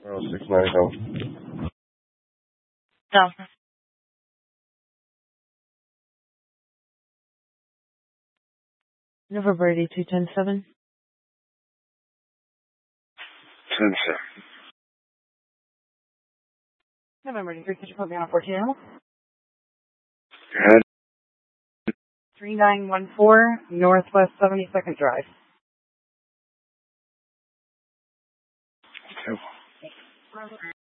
69 No. November 82107. 10-7. November 83, could you put me on a 14 animal? Go ahead. 3914 Northwest 72nd Drive. 2.